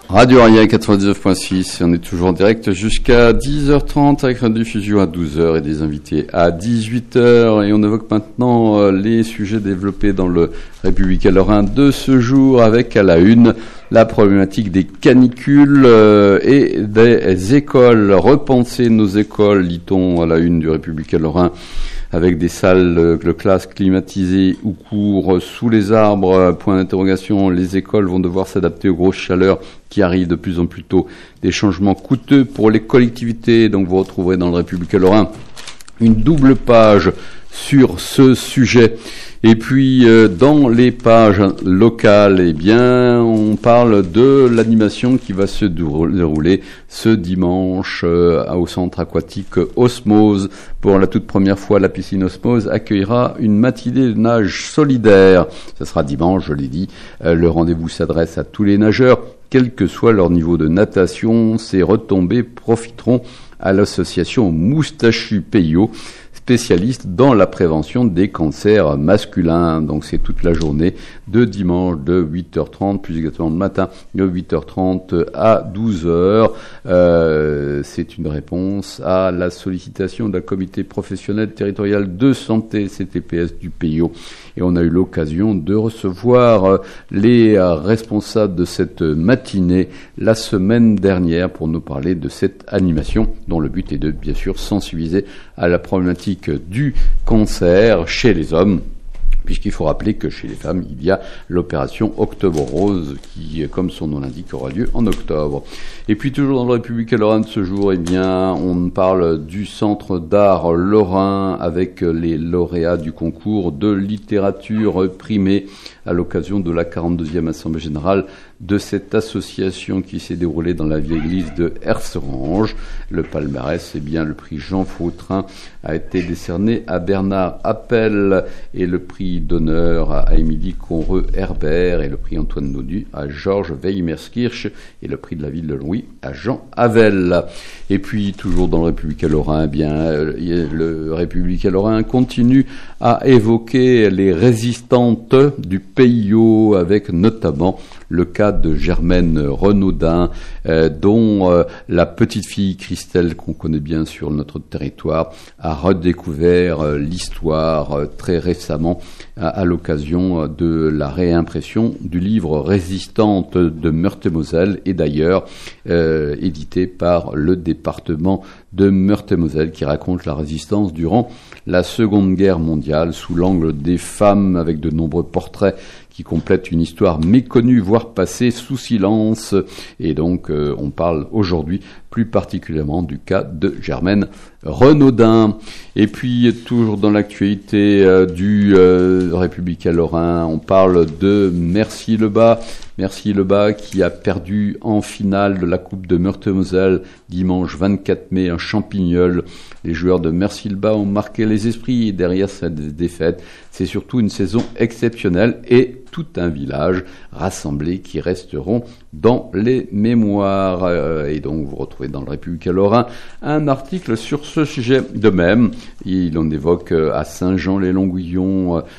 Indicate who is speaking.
Speaker 1: Radio Aria 99.6, on est toujours en direct jusqu'à 10h30 avec une diffusion à 12h et des invités à 18h. Et on évoque maintenant les sujets développés dans le Républicain Lorrain de ce jour avec à la une la problématique des canicules et des écoles. Repenser nos écoles, lit-on à la une du Républicain Lorrain, avec des salles de classe climatisées ou cours sous les arbres. Point d'interrogation, les écoles vont devoir s'adapter aux grosses chaleurs qui arrivent de plus en plus tôt. Des changements coûteux pour les collectivités. Donc vous retrouverez dans le Républicain Lorrain une double page sur ce sujet. Et puis dans les pages locales, eh bien, on parle de l'animation qui va se dérouler ce dimanche au centre aquatique Osmose. Pour la toute première fois, la piscine Osmose accueillera une matinée de nage solidaire. Ce sera dimanche, je l'ai dit. Le rendez-vous s'adresse à tous les nageurs, quel que soit leur niveau de natation. Ces retombées profiteront à l'association Moustachu Peyo, spécialiste dans la prévention des cancers masculins. Donc c'est toute la journée de dimanche de 8h30, plus exactement le matin de 8h30 à 12h. C'est une réponse à la sollicitation d'un comité professionnel territorial de santé, CTPS du PIO. Et on a eu l'occasion de recevoir les responsables de cette matinée la semaine dernière pour nous parler de cette animation dont le but est de, bien sûr, sensibiliser à la problématique du cancer chez les hommes, puisqu'il faut rappeler que chez les femmes, il y a l'opération Octobre Rose qui, comme son nom l'indique, aura lieu en octobre. Et puis toujours dans le Républicain Lorrain de ce jour, eh bien, on parle du Centre d'art lorrain avec les lauréats du concours de littérature primée à l'occasion de la 42e Assemblée Générale de cette association qui s'est déroulée dans la vieille église de Herserange. Le palmarès, eh bien, le prix Jean Fautrin a été décerné à Bernard Appel et le prix d'honneur à Émilie Conreux-Herbert et le prix Antoine Naudu à Georges Weimerskirch et le prix de la ville de Louis à Jean Havel. Et puis, toujours dans le Républicain Lorrain, eh bien, le Républicain Lorrain continue à évoquer les résistantes du PIO avec notamment le cas de Germaine Renaudin, dont la petite fille Christelle, qu'on connaît bien sur notre territoire, a redécouvert l'histoire très récemment à l'occasion de la réimpression du livre Résistante de Meurthe-et-Moselle, et d'ailleurs édité par le département de Meurthe-et-Moselle, qui raconte la résistance durant la Seconde Guerre mondiale sous l'angle des femmes, avec de nombreux portraits qui complètent une histoire méconnue, voire passée sous silence. Et donc, on parle aujourd'hui plus particulièrement du cas de Germaine Renaudin. Et puis, toujours dans l'actualité du Républicain Lorrain, on parle de Mercy-le-Bas. Mercy-le-Bas qui a perdu en finale de la Coupe de Meurthe-et-Moselle dimanche 24 mai en Champignol. Les joueurs de Mercy-le-Bas ont marqué les esprits et derrière cette défaite, c'est surtout une saison exceptionnelle et tout un village rassemblé qui resteront dans les mémoires. Et donc vous retrouvez dans le Républicain Lorrain un article sur ce sujet. De même, il en évoque à Saint-Jean-les-Longuillons